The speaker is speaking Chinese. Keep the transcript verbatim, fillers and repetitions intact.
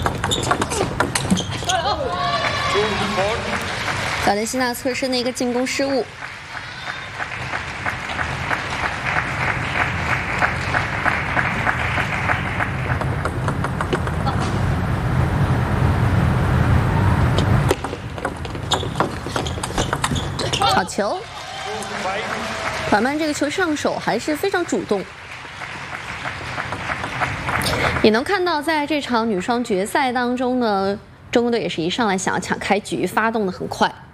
瓦伦西娜侧身的一个进攻失误。 好球！卡曼这个球上手还是非常主动，也能看到在这场女双决赛当中呢，中国队也是一上来想要抢开局，发动的很快。